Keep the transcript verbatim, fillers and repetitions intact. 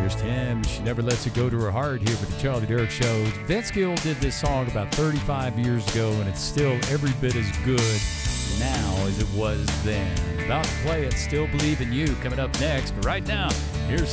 Here's Tim. She never lets it go to her heart here with the Charlie Dirk Show. Vince Gill did this song about thirty-five years ago, and it's still every bit as good now as it was then. About to play it, Still Believe in You, coming up next. But right now, here's